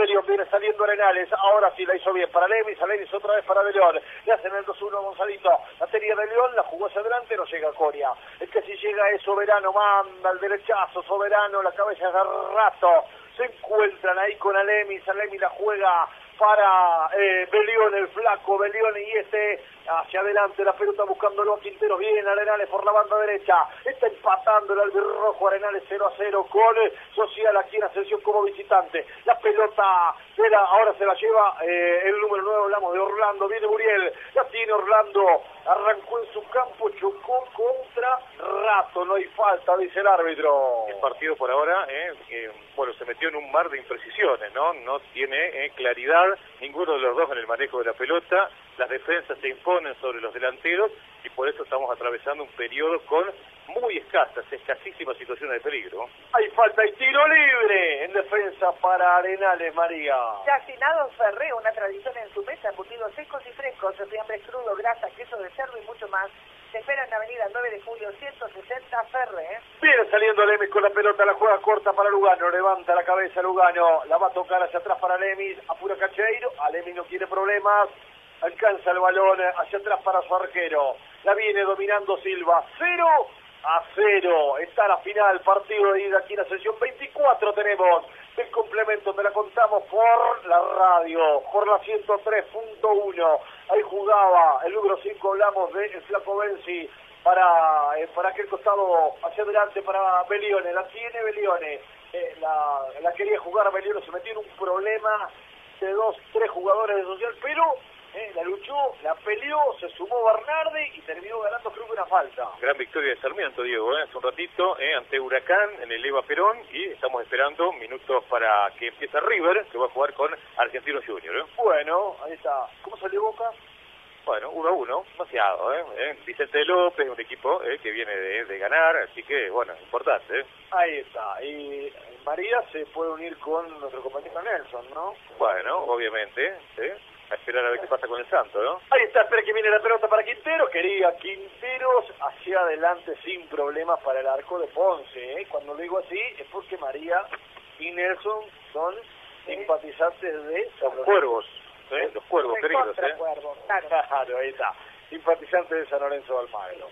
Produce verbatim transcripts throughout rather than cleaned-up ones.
Belión viene saliendo Arenales, ahora sí la hizo bien para Lemis, a Lemis otra vez para Belión, le hacen el dos uno a Gonzalito, la tenía de León, la jugó hacia adelante, no llega Coria, el que si llega es Soberano, manda el derechazo, Soberano, la cabeza de rato, se encuentran ahí con Alemis, Alemis la juega para eh, Belión, el flaco Belión, y este hacia adelante, la pelota buscándolo a Quinteros, bien Arenales por la banda derecha, está empatando el albirrojo, Arenales cero a cero con Social aquí en Ascensión como visitante, la pelota era, ahora se la lleva eh, el número nueve, hablamos de Orlando, viene Muriel, la tiene Orlando, arrancó en su campo, chocó contra Rato, no hay falta, dice el árbitro. El partido por ahora, eh, eh, bueno, se metió en un mar de imprecisiones, ¿no? No tiene eh, claridad ninguno de los dos en el manejo de la pelota, las defensas se imponen sobre los delanteros y por eso estamos atravesando un periodo con muy escasas, escasísimas situaciones de peligro. Hay falta y tiro libre en defensa para Arenales, María. Chacinado Ferré, una tradición en su mesa, embutidos secos y frescos, fiambres crudo, grasa, queso de cerdo y mucho más. Se espera en la avenida nueve de julio ciento sesenta Ferré. Viene saliendo Lemis con la pelota, la juega corta para Lugano, levanta la cabeza Lugano, la va a tocar hacia atrás para Lemis, apura Cacheiro, a Lemis no tiene problemas, alcanza el balón hacia atrás para su arquero, la viene dominando Silva, cero a cero, está la final, partido de ida aquí en Ascensión, veinticuatro tenemos, el complemento te la contamos por la radio, por la ciento tres punto uno, ahí jugaba el número cinco, hablamos de el flaco Benzi, para, eh, para aquel costado hacia adelante para Belione, la tiene Belione, eh, la, la quería jugar Belione, se metió en un problema de dos, tres jugadores de Social, pero Eh, la luchó, la peleó, se sumó Bernardi y terminó ganando, creo que una falta. Gran victoria de Sarmiento, Diego, ¿eh? hace un ratito eh, ante Huracán en el Eva Perón y estamos esperando minutos para que empiece River, que va a jugar con Argentinos Junior. ¿eh? Bueno, ahí está. ¿Cómo salió Boca? Bueno, uno a uno, demasiado. ¿eh? ¿Eh? Vicente López, un equipo eh, que viene de, de ganar, así que, bueno, importante. ¿eh? Ahí está. Y María se puede unir con nuestro compañero Nelson, ¿no? Bueno, obviamente, ¿eh? a esperar a ver qué pasa con el Santo, ¿no? Ahí está, espera que viene la pelota para Quinteros, quería Quinteros hacia adelante sin problemas para el arco de Ponce, ¿eh? Cuando digo así es porque María y Nelson son simpatizantes de los cuervos, ¿eh? los cuervos queridos, ¿eh? Cuervos, claro. Claro, ahí está, simpatizantes de San Lorenzo de Almagro.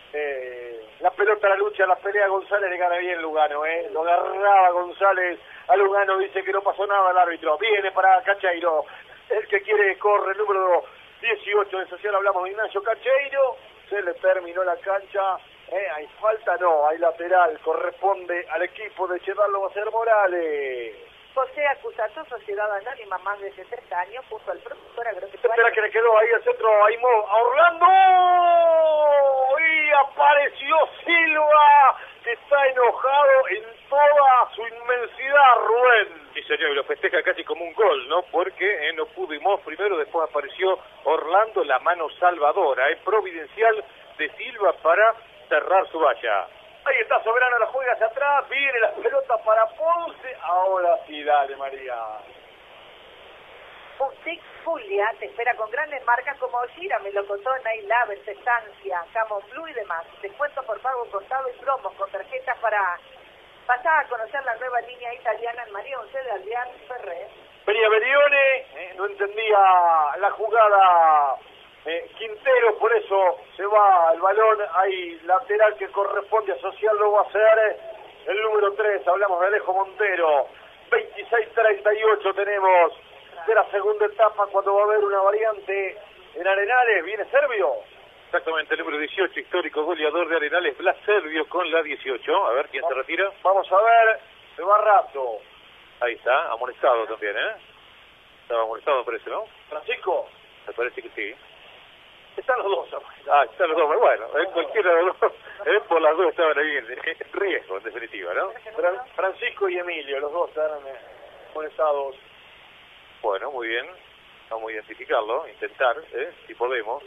Eh, la pelota, la lucha, la pelea, González le gana bien Lugano, ¿eh? Lo agarraba González a Lugano, dice que no pasó nada al árbitro, viene para Cacheiro. El que quiere corre, el número dieciocho de Social, hablamos de Ignacio Cacheiro, se le terminó la cancha, eh, hay falta, no, hay lateral, corresponde al equipo de Chedarlo, va a ser Morales. José Acusato, Sociedad Anónima, más de sesenta años, puso al productor agropecuario. Espera que le quedó ahí al centro, ahí Mo, a Orlando, y apareció Silva, que está enojado en toda su inmensidad, Rubén. Sí, señor, y lo festeja casi como un gol, ¿no? Porque eh, no pudimos primero, después apareció Orlando, la mano salvadora, eh, providencial de Silva para cerrar su valla. Ahí está Soberano, la juega hacia atrás, viene la pelota para Ponce, ahora sí, dale María. Boutique Fulia te espera con grandes marcas como Gira, Melocotón, Lavers, Estancia, Camon Blue y demás. Descuento por pago contado y promos con tarjetas para pasar a conocer la nueva línea italiana en María José de Adrián Ferré. Venía Berione, eh, no entendía la jugada eh, Quintero, por eso se va el balón, hay lateral que corresponde a Social, lo va a hacer el número tres, hablamos de Alejo Montero, veintiséis treinta y ocho tenemos de la segunda etapa cuando va a haber una variante en Arenales, viene Servio. Exactamente, el número dieciocho, histórico goleador de Arenales, Blas Servio con la dieciocho, a ver quién se retira. Vamos a ver, se va Rato. Ahí está, amonestado también, ¿eh? Estaba amonestado, parece, ¿no? Francisco. Me parece que sí. Están los dos. Ah, están los dos, bueno, eh, cualquiera de los dos, eh, por las dos estaban ahí en, en riesgo, en definitiva, ¿no? Fran Francisco y Emilio, los dos estaban amonestados. Bueno, muy bien, vamos a identificarlo, intentar, ¿eh? Si podemos.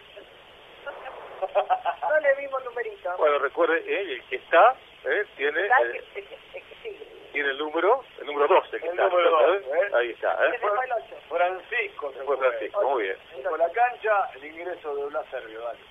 No le vimos numerito. Bueno, recuerde, eh, el que está, eh, tiene, Está eh, que- que- que- que sigue. tiene el número, el número doce, que El está, número ¿eh? doce, ¿eh? Ahí está, ¿eh? Se fue el ocho. Francisco. se Fue Francisco, muy bien. Por la cancha, el ingreso de Blas Servio, dale.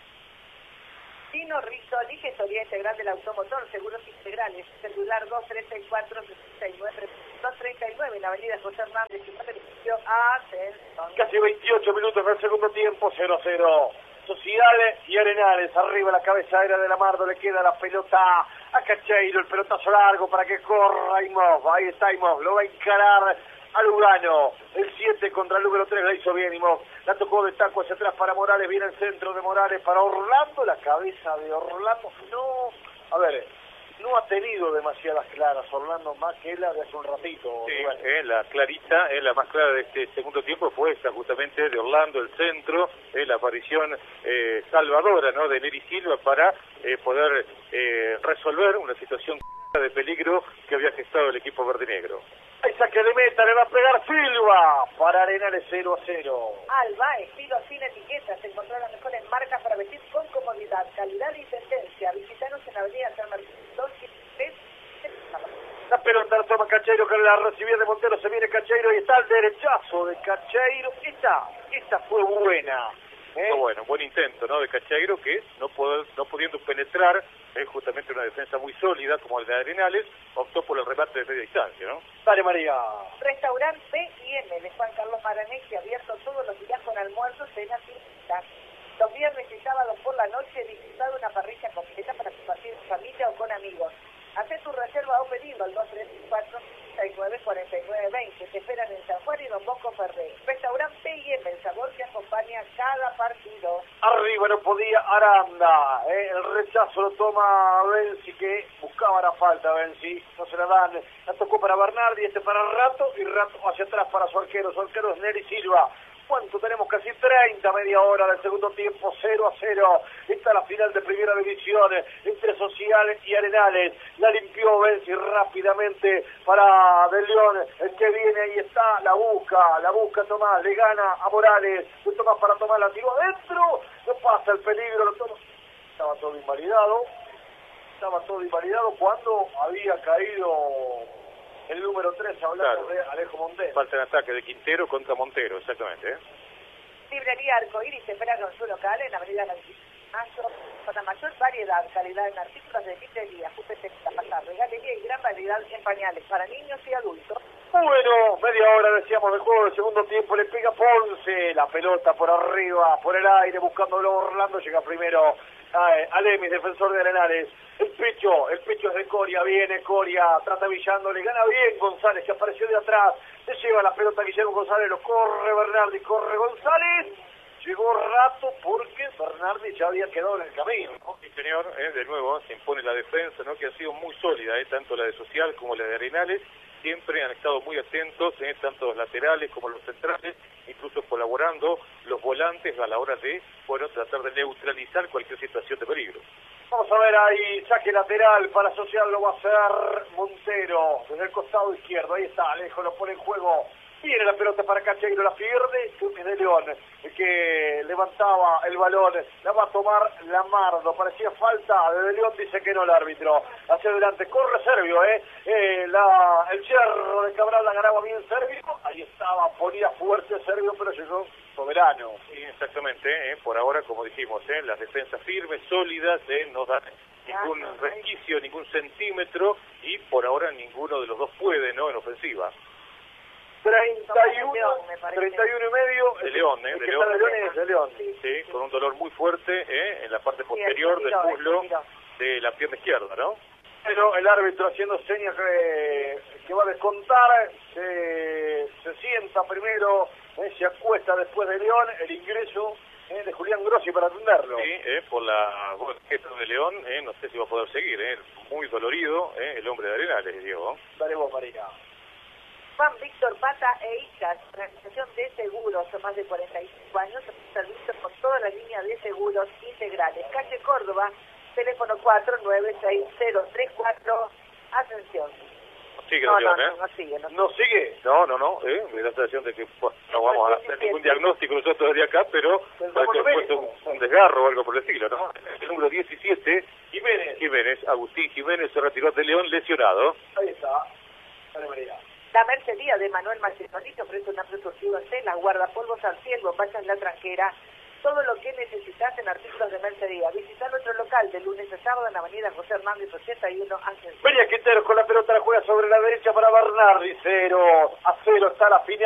Tino Rizzoli, gestoría integral del automotor, seguros integrales, celular dos tres seis cuatro seis nueve tres. dos treinta y nueve en la avenida José Hernández, y atención. Casi veintiocho minutos del segundo tiempo, cero a cero. Sociales y Arenales, arriba la cabeza aérea de Lamardo, le queda la pelota a Cacheiro, el pelotazo largo para que corra Imov, ahí está Imov, lo va a encarar a Lugano, el siete contra el número tres, la hizo bien Imov, la tocó de taco hacia atrás para Morales, viene el centro de Morales para Orlando, la cabeza de Orlando, no, a ver, no ha tenido demasiadas claras Orlando, más que la de hace un ratito. Sí, eh, la clarita, eh, la más clara de este segundo tiempo fue esta justamente de Orlando, el centro, eh, la aparición eh, salvadora, ¿no?, de Neri Silva para eh, poder eh, resolver una situación de peligro que había gestado el equipo verdinegro. Ahí saque de meta, le va a pegar Silva para Arenales cero a cero. Alba, estilo sin etiquetas, encontrar las mejores marcas para vestir con comodidad, calidad y tendencia. Visítanos en la avenida San Martín dos tres. La pelota la toma Cacheiro, que la recibía de Montero, se viene Cacheiro y está el derechazo de Cacheiro. Esta, esta fue buena. ¿eh? Fue bueno, un buen intento, ¿no?, de Cacheiro, que no, pudo, no pudiendo penetrar, es eh, justamente una defensa muy sólida como el de Arenales, optó por el remate de media distancia, ¿no? Dale, María. Restaurante P y M de Juan Carlos Maranesi, abierto todos los días con almuerzo, cenas y visitas. Los viernes y sábados por la noche, disfrutar una parrilla completa para compartir en familia o con amigos. Hacé tu reserva o pedido al dos tres cuatro, seis nueve, cuatro nueve dos cero. Te esperan en San Juan y Don Bosco Ferré. Restaurante P y M, el sabor que acompaña cada partido. Arriba no podía Aranda. ¿eh? El rechazo lo toma Benzi, que buscaba la falta. Benzi no se la dan. La tocó para Bernardi, este para Rato y Rato hacia atrás para su arquero. Su arquero es Neri Silva. ¿Cuánto tenemos? Casi treinta, media hora del segundo tiempo, cero a cero. Está la final de primera división entre Sociales y Arenales. La limpió Benzi rápidamente para De León. El que viene ahí está, la busca, la busca Tomás, le gana a Morales. De Tomás para Tomás, la tiró adentro. No pasa el peligro, lo toma. Estaba todo invalidado. Estaba todo invalidado cuando había caído el número tres, hablando claro. de Alejo Montero. Falta en ataque de Quintero contra Montero, exactamente. ¿eh? Librería Arcoíris, espera con su local en Avenida Mayo, con mayor variedad, calidad en artículos de librería, juguetes, pasar, regalería y gran variedad en pañales para niños y adultos. Bueno, media hora decíamos del juego del segundo tiempo, le pega Ponce, la pelota por arriba, por el aire, buscándolo Orlando, llega primero a Lemis, defensor de Arenales. El pecho, el pecho es de Coria, viene Coria, trata Villando, le gana bien González, que apareció de atrás, se lleva la pelota Guillermo González, lo corre Bernardi, corre González, llegó Rato porque Bernardi ya había quedado en el camino. Sí, señor, eh, de nuevo se impone la defensa, ¿no?, que ha sido muy sólida, eh, tanto la de Social como la de Arenales, siempre han estado muy atentos, eh, tanto los laterales como los centrales, incluso colaborando los volantes a la hora de, bueno, tratar de neutralizar cualquier situación de peligro. Vamos a ver ahí, saque lateral para Social, lo va a hacer Montero, desde el costado izquierdo, ahí está, Alejo lo pone en juego, viene la pelota para Cacheiro, la pierde, es de León, el que levantaba el balón, la va a tomar Lamardo, parecía falta, de León dice que no el árbitro, hacia adelante, corre Servio, eh, eh la, el yerro de Cabral la ganaba bien Servio, ahí estaba, ponía fuerte Servio, pero llegó soberano. Sí, exactamente, eh, por ahora, como dijimos, eh, las defensas firmes, sólidas, eh, no dan ningún resquicio, ningún centímetro, y por ahora ninguno de los dos puede, ¿no?, en ofensiva. treinta y uno, treinta y uno y medio. De León, ¿eh? El de que León. está de León es de León. Sí, sí, con un dolor muy fuerte, ¿eh?, en la parte posterior del muslo de la pierna izquierda, ¿no? Pero el árbitro haciendo señas que, que va a descontar, se, se sienta primero, eh, se acuesta después de León, el ingreso eh, de Julián Grossi para atenderlo. Sí, eh, por la gesta de León, eh, no sé si va a poder seguir, eh, muy dolorido, eh, el hombre de Arenales, Diego. Dale vos, Marina. Juan Víctor Pata e Hijas, organización de seguros, son más de cuarenta y cinco años, servicios con toda la línea de seguros integrales. Calle Córdoba, teléfono cuatro nueve seis cero tres cuatro, atención. Sigue, no, León, no, ¿eh? no, no sigue. No, ¿No sigue? No, no, no, eh, me da la sensación de que pues, no vamos a hacer ningún diagnóstico nosotros desde acá, pero parece que fue un, un desgarro o algo por el estilo, ¿no? El número diecisiete, Jiménez. Jiménez, Agustín Jiménez se retiró de León lesionado. Ahí está. Dale, María. La mercería de Manuel Macedonito ofrece una surtido en telas, guardapolvos al cielo, bombachas la tranquera, todo lo que necesitas en artículos de mercería. Visita nuestro local de lunes a sábado en la avenida José Hernández ochenta y uno. María Quintero con la pelota, la juega sobre la derecha para Bernardo. Bernardi cero a cero está la final.